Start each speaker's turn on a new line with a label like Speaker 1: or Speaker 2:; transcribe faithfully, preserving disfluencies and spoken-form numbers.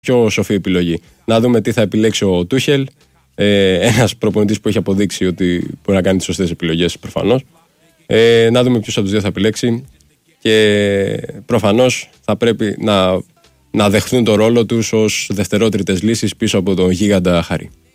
Speaker 1: πιο σοφή επιλογή. Να δούμε τι θα επιλέξει ο Τούχελ. Ε, ένας προπονητής που έχει αποδείξει ότι μπορεί να κάνει τις σωστές επιλογές προφανώς. Ε, να δούμε ποιος από τους δύο θα επιλέξει. Και προφανώς θα πρέπει να, να δεχθούν το ρόλο τους ως δευτερότριτες λύσεις πίσω από τον γίγαντα Χάρη.